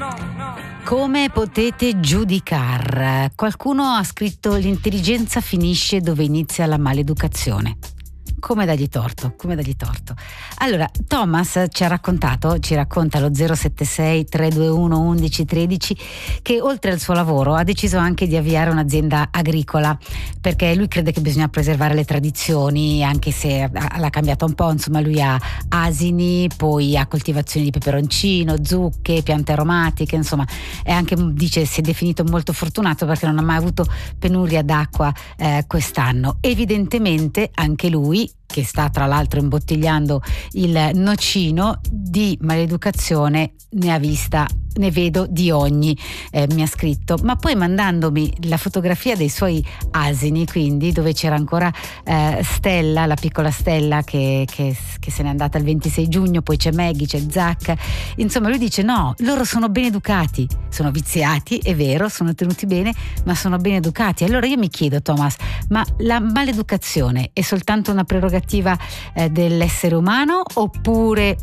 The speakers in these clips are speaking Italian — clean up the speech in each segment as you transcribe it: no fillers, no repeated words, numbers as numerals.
Come potete giudicar? Qualcuno ha scritto: l'intelligenza finisce dove inizia la maleducazione. Come dargli torto? Allora, Thomas ci racconta allo 076 321 1113 che oltre al suo lavoro ha deciso anche di avviare un'azienda agricola, perché lui crede che bisogna preservare le tradizioni, anche se l'ha cambiata un po'. Insomma, lui ha asini, poi ha coltivazioni di peperoncino, zucche, piante aromatiche, insomma, e anche, dice, si è definito molto fortunato perché non ha mai avuto penuria d'acqua quest'anno. Evidentemente anche lui, che sta tra l'altro imbottigliando il nocino, di maleducazione ne vedo di ogni, mi ha scritto, ma poi mandandomi la fotografia dei suoi asini, quindi dove c'era ancora Stella, la piccola Stella che se n'è andata il 26 giugno, poi c'è Maggie, c'è Zac, insomma lui dice no, loro sono ben educati, sono viziati, è vero, sono tenuti bene, ma sono ben educati. Allora io mi chiedo, Thomas, ma la maleducazione è soltanto una prerogativa dell'essere umano oppure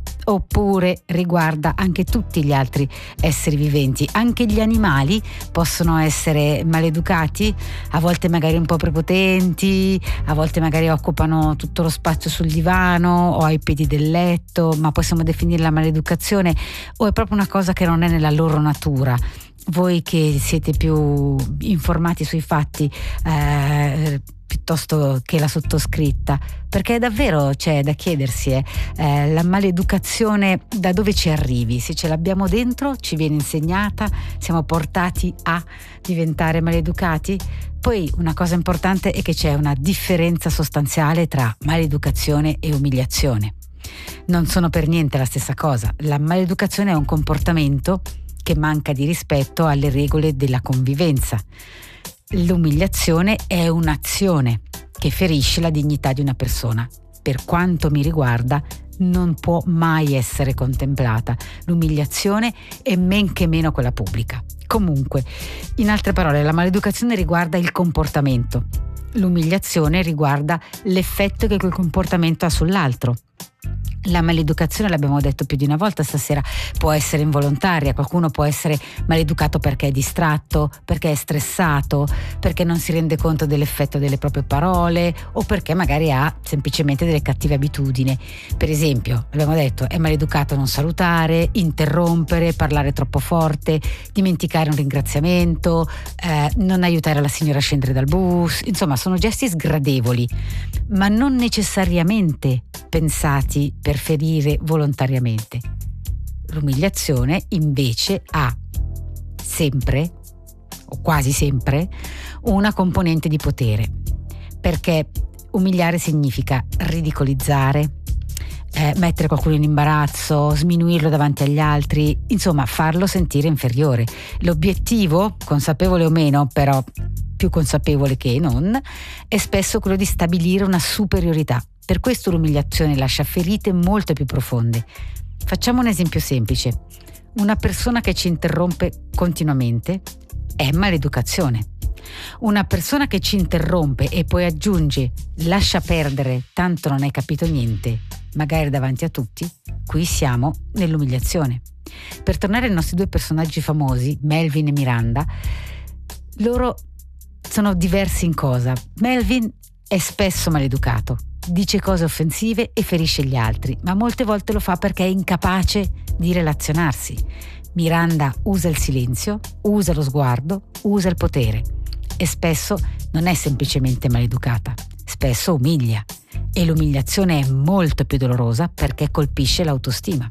riguarda anche tutti gli altri esseri viventi? Anche gli animali possono essere maleducati, a volte magari un po' prepotenti, a volte magari occupano tutto lo spazio sul divano o ai piedi del letto, ma possiamo definirla maleducazione o è proprio una cosa che non è nella loro natura? Voi che siete più informati sui fatti piuttosto che la sottoscritta, perché davvero c'è da chiedersi la maleducazione da dove ci arrivi? Se ce l'abbiamo dentro, ci viene insegnata, siamo portati a diventare maleducati? Poi una cosa importante è che c'è una differenza sostanziale tra maleducazione e umiliazione. Non sono per niente la stessa cosa. La maleducazione è un comportamento che manca di rispetto alle regole della convivenza. L'umiliazione è un'azione che ferisce la dignità di una persona. Per quanto mi riguarda, non può mai essere contemplata l'umiliazione e men che meno quella pubblica. Comunque, in altre parole, la maleducazione riguarda il comportamento. L'umiliazione riguarda l'effetto che quel comportamento ha sull'altro. La maleducazione, l'abbiamo detto più di una volta stasera, può essere involontaria. Qualcuno può essere maleducato perché è distratto, perché è stressato, perché non si rende conto dell'effetto delle proprie parole o perché magari ha semplicemente delle cattive abitudini. Per esempio, abbiamo detto, è maleducato non salutare, interrompere, parlare troppo forte, dimenticare un ringraziamento, non aiutare la signora a scendere dal bus. Insomma, sono gesti sgradevoli, ma non necessariamente pensati per ferire volontariamente. L'umiliazione invece ha sempre, o quasi sempre, una componente di potere, perché umiliare significa ridicolizzare, mettere qualcuno in imbarazzo, sminuirlo davanti agli altri, insomma farlo sentire inferiore. L'obiettivo, consapevole o meno, però più consapevole che non, è spesso quello di stabilire una superiorità. Per questo l'umiliazione lascia ferite molto più profonde. Facciamo un esempio semplice. Una persona che ci interrompe continuamente è maleducazione. Una persona che ci interrompe e poi aggiunge lascia perdere, tanto non hai capito niente, magari davanti a tutti, qui siamo nell'umiliazione. Per tornare ai nostri due personaggi famosi, Melvin e Miranda, loro sono diversi in cosa. Melvin è spesso maleducato, dice cose offensive e ferisce gli altri, ma molte volte lo fa perché è incapace di relazionarsi. Miranda usa il silenzio, usa lo sguardo, usa il potere e spesso non è semplicemente maleducata, spesso umilia, e l'umiliazione è molto più dolorosa perché colpisce l'autostima.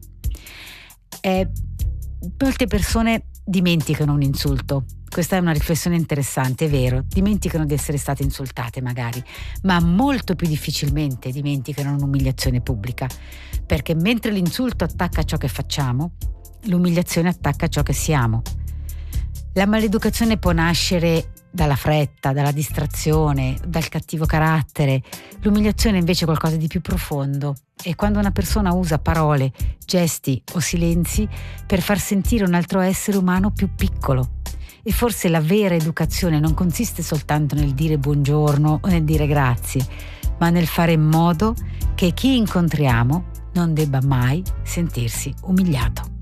Molte persone dimenticano un insulto. Questa è una riflessione interessante, è vero, dimenticano di essere state insultate magari, ma molto più difficilmente dimenticano un'umiliazione pubblica, perché mentre l'insulto attacca ciò che facciamo, l'umiliazione attacca ciò che siamo. La maleducazione può nascere dalla fretta, dalla distrazione, dal cattivo carattere. L'umiliazione invece è qualcosa di più profondo. È quando una persona usa parole, gesti o silenzi per far sentire un altro essere umano più piccolo. E forse la vera educazione non consiste soltanto nel dire buongiorno o nel dire grazie, ma nel fare in modo che chi incontriamo non debba mai sentirsi umiliato.